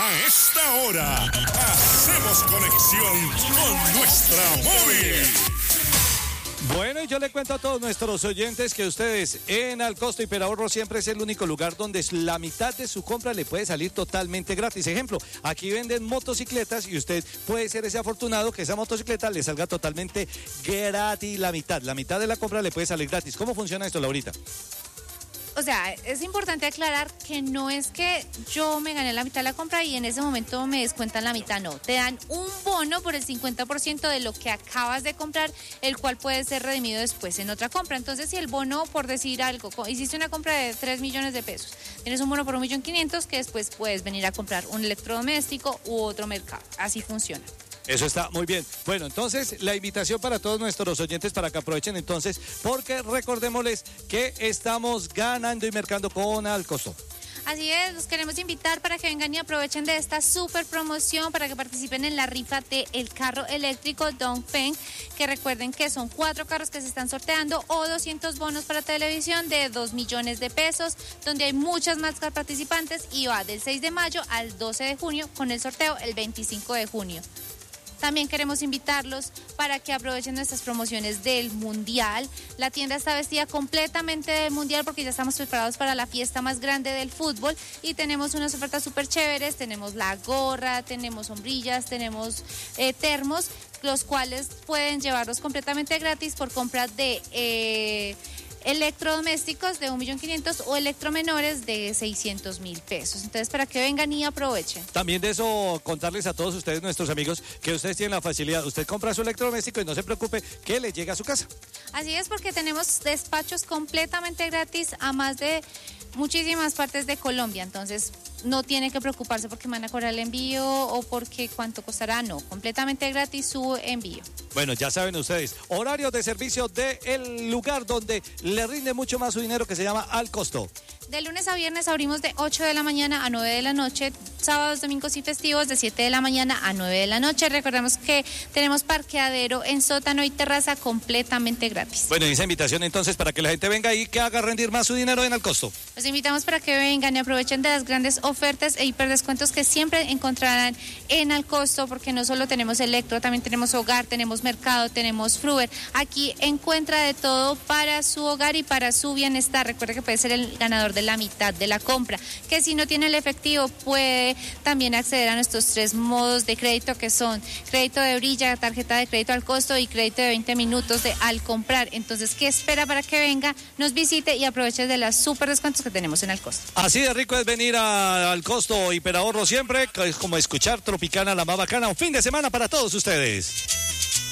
A esta hora, hacemos conexión con nuestra móvil. Bueno, y yo le cuento a todos nuestros oyentes que ustedes en Alcosto Hiperahorro siempre es el único lugar donde la mitad de su compra le puede salir totalmente gratis. Ejemplo, aquí venden motocicletas y usted puede ser ese afortunado que esa motocicleta le salga totalmente gratis la mitad. La mitad de la compra le puede salir gratis. ¿Cómo funciona esto, Laurita? O sea, es importante aclarar que no es que yo me gané la mitad de la compra y en ese momento me descuentan la mitad, no. Te dan un bono por el 50% de lo que acabas de comprar, el cual puede ser redimido después en otra compra. Entonces, si el bono, por decir algo, hiciste una compra de 3 millones de pesos, tienes un bono por 1.500.000 que después puedes venir a comprar un electrodoméstico u otro mercado. Así funciona. Eso está muy bien. Bueno, entonces la invitación para todos nuestros oyentes para que aprovechen entonces, porque recordémosles que estamos ganando y mercando con Alcosto. Así es, los queremos invitar para que vengan y aprovechen de esta super promoción, para que participen en la rifa del carro eléctrico Dongfeng, que recuerden que son 4 carros que se están sorteando, o 200 bonos para televisión de 2 millones de pesos, donde hay muchas más participantes y va del 6 de mayo al 12 de junio con el sorteo el 25 de junio. También queremos invitarlos para que aprovechen nuestras promociones del Mundial. La tienda está vestida completamente del Mundial porque ya estamos preparados para la fiesta más grande del fútbol y tenemos unas ofertas súper chéveres. Tenemos la gorra, tenemos sombrillas, tenemos termos, los cuales pueden llevarlos completamente gratis por compras de electrodomésticos de 1.500.000 o electromenores de 600.000 pesos. Entonces, para que vengan y aprovechen. También de eso, contarles a todos ustedes, nuestros amigos, que ustedes tienen la facilidad. Usted compra su electrodoméstico y no se preocupe que le llega a su casa. Así es, porque tenemos despachos completamente gratis a más de muchísimas partes de Colombia. Entonces, no tiene que preocuparse porque van a cobrar el envío o porque cuánto costará. No, completamente gratis su envío. Bueno, ya saben ustedes, horario de servicio del lugar donde le rinde mucho más su dinero, que se llama Alcosto. De lunes a viernes abrimos de 8 de la mañana a 9 de la noche, sábados, domingos y festivos de 7 de la mañana a 9 de la noche. Recordemos que tenemos parqueadero en sótano y terraza completamente gratis. Bueno, y esa invitación entonces para que la gente venga y que haga rendir más su dinero en Alcosto. Los invitamos para que vengan y aprovechen de las grandes ofertas e hiperdescuentos que siempre encontrarán en Alcosto, porque no solo tenemos electro, también tenemos hogar, tenemos mercado, tenemos Fruver. Aquí encuentra de todo para su hogar y para su bienestar. Recuerde que puede ser el ganador de la mitad de la compra, que si no tiene el efectivo puede también acceder a nuestros 3 modos de crédito, que son crédito de brilla, tarjeta de crédito al costo y crédito de 20 minutos de al comprar. Entonces, ¿qué espera para que venga, nos visite y aproveche de las super descuentos que tenemos en Alcosto? Así de rico es venir a Alcosto Hiperahorro siempre, que es como escuchar Tropicana, la más bacana. Un fin de semana para todos ustedes.